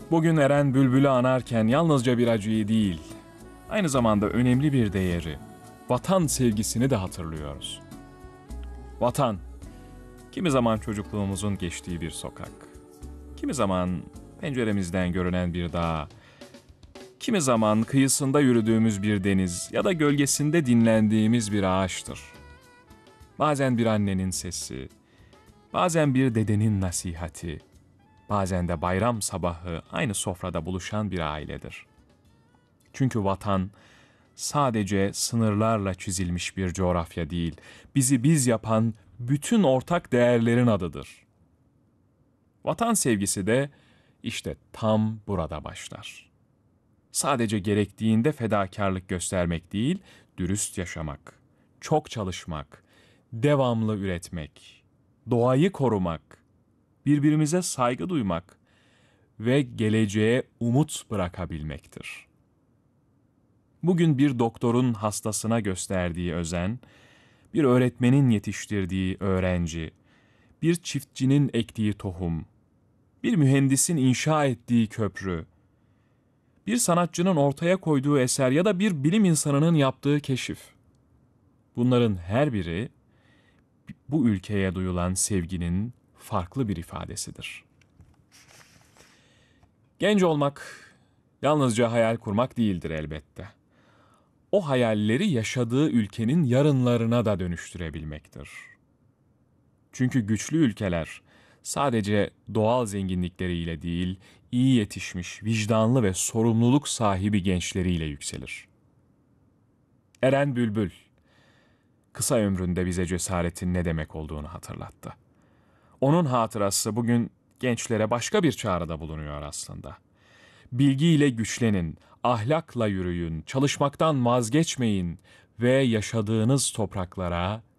Bugün Eren Bülbül'ü anarken yalnızca bir acıyı değil, aynı zamanda önemli bir değeri, vatan sevgisini de hatırlıyoruz. Vatan, kimi zaman çocukluğumuzun geçtiği bir sokak, kimi zaman penceremizden görünen bir dağ, kimi zaman kıyısında yürüdüğümüz bir deniz ya da gölgesinde dinlendiğimiz bir ağaçtır. Bazen bir annenin sesi, bazen bir dedenin nasihati, bazen de bayram sabahı aynı sofrada buluşan bir ailedir. Çünkü vatan sadece sınırlarla çizilmiş bir coğrafya değil, bizi biz yapan bütün ortak değerlerin adıdır. Vatan sevgisi de işte tam burada başlar. Sadece gerektiğinde fedakarlık göstermek değil, dürüst yaşamak, çok çalışmak, devamlı üretmek, doğayı korumak, birbirimize saygı duymak ve geleceğe umut bırakabilmektir. Bugün bir doktorun hastasına gösterdiği özen, bir öğretmenin yetiştirdiği öğrenci, bir çiftçinin ektiği tohum, bir mühendisin inşa ettiği köprü, bir sanatçının ortaya koyduğu eser ya da bir bilim insanının yaptığı keşif. Bunların her biri bu ülkeye duyulan sevginin farklı bir ifadesidir. Genç olmak yalnızca hayal kurmak değildir elbette. O hayalleri yaşadığı ülkenin yarınlarına da dönüştürebilmektir. Çünkü güçlü ülkeler sadece doğal zenginlikleriyle değil, iyi yetişmiş, vicdanlı ve sorumluluk sahibi gençleriyle yükselir. Eren Bülbül, kısa ömründe bize cesaretin ne demek olduğunu hatırlattı. Onun hatırası bugün gençlere başka bir çağrıda bulunuyor aslında. Bilgiyle güçlenin, ahlakla yürüyün, çalışmaktan vazgeçmeyin ve yaşadığınız topraklara